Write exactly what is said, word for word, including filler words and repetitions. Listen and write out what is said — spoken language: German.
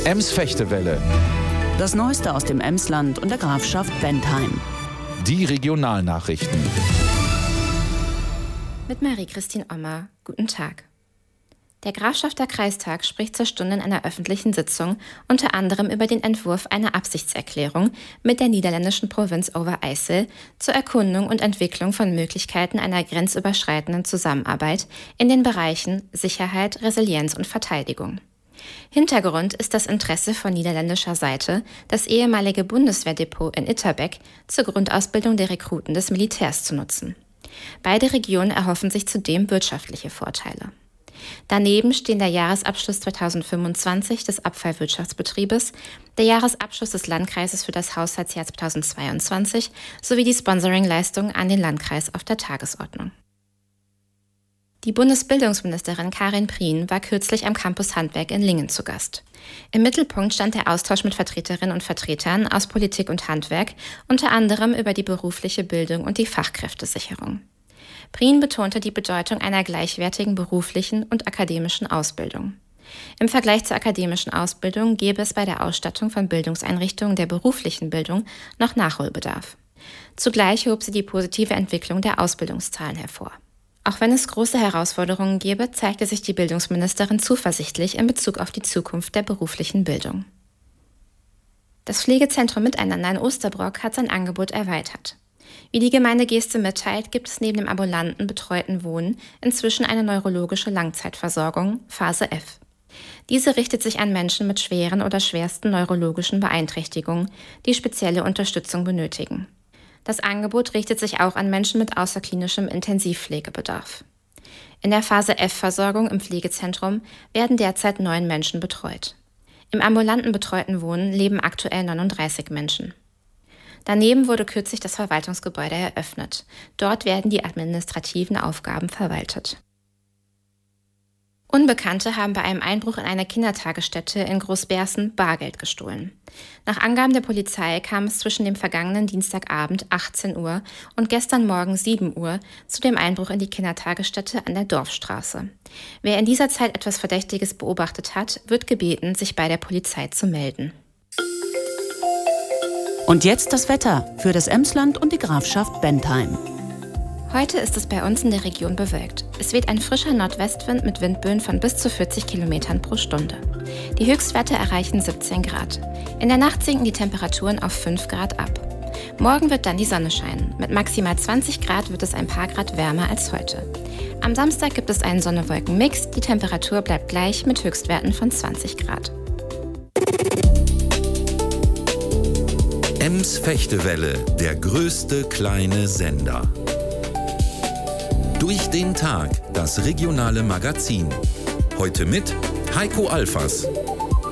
Ems-Fechtewelle. Das Neueste aus dem Emsland und der Grafschaft Bentheim. Die Regionalnachrichten. Mit Marie-Christine Ommer. Guten Tag. Der Grafschafter Kreistag spricht zur Stunde in einer öffentlichen Sitzung unter anderem über den Entwurf einer Absichtserklärung mit der niederländischen Provinz Overijssel zur Erkundung und Entwicklung von Möglichkeiten einer grenzüberschreitenden Zusammenarbeit in den Bereichen Sicherheit, Resilienz und Verteidigung. Hintergrund ist das Interesse von niederländischer Seite, das ehemalige Bundeswehrdepot in Itterbeck zur Grundausbildung der Rekruten des Militärs zu nutzen. Beide Regionen erhoffen sich zudem wirtschaftliche Vorteile. Daneben stehen der Jahresabschluss zweitausendfünfundzwanzig des Abfallwirtschaftsbetriebes, der Jahresabschluss des Landkreises für das Haushaltsjahr zweitausendzweiundzwanzig sowie die Sponsoringleistungen an den Landkreis auf der Tagesordnung. Die Bundesbildungsministerin Karin Prien war kürzlich am Campus Handwerk in Lingen zu Gast. Im Mittelpunkt stand der Austausch mit Vertreterinnen und Vertretern aus Politik und Handwerk, unter anderem über die berufliche Bildung und die Fachkräftesicherung. Prien betonte die Bedeutung einer gleichwertigen beruflichen und akademischen Ausbildung. Im Vergleich zur akademischen Ausbildung gäbe es bei der Ausstattung von Bildungseinrichtungen der beruflichen Bildung noch Nachholbedarf. Zugleich hob sie die positive Entwicklung der Ausbildungszahlen hervor. Auch wenn es große Herausforderungen gäbe, zeigte sich die Bildungsministerin zuversichtlich in Bezug auf die Zukunft der beruflichen Bildung. Das Pflegezentrum Miteinander in Osterbrock hat sein Angebot erweitert. Wie die Gemeinde Geeste mitteilt, gibt es neben dem ambulanten betreuten Wohnen inzwischen eine neurologische Langzeitversorgung, Phase F. Diese richtet sich an Menschen mit schweren oder schwersten neurologischen Beeinträchtigungen, die spezielle Unterstützung benötigen. Das Angebot richtet sich auch an Menschen mit außerklinischem Intensivpflegebedarf. In der Phase F-Versorgung im Pflegezentrum werden derzeit neun Menschen betreut. Im ambulanten betreuten Wohnen leben aktuell neununddreißig Menschen. Daneben wurde kürzlich das Verwaltungsgebäude eröffnet. Dort werden die administrativen Aufgaben verwaltet. Unbekannte haben bei einem Einbruch in eine Kindertagesstätte in Großbersen Bargeld gestohlen. Nach Angaben der Polizei kam es zwischen dem vergangenen Dienstagabend achtzehn Uhr und gestern Morgen sieben Uhr zu dem Einbruch in die Kindertagesstätte an der Dorfstraße. Wer in dieser Zeit etwas Verdächtiges beobachtet hat, wird gebeten, sich bei der Polizei zu melden. Und jetzt das Wetter für das Emsland und die Grafschaft Bentheim. Heute ist es bei uns in der Region bewölkt. Es weht ein frischer Nordwestwind mit Windböen von bis zu vierzig Kilometern pro Stunde. Die Höchstwerte erreichen siebzehn Grad. In der Nacht sinken die Temperaturen auf fünf Grad ab. Morgen wird dann die Sonne scheinen. Mit maximal zwanzig Grad wird es ein paar Grad wärmer als heute. Am Samstag gibt es einen Sonne-Wolken-Mix. Die Temperatur bleibt gleich mit Höchstwerten von zwanzig Grad. Ems-Fechtewelle, der größte kleine Sender. Durch den Tag, das regionale Magazin. Heute mit Heiko Alfers.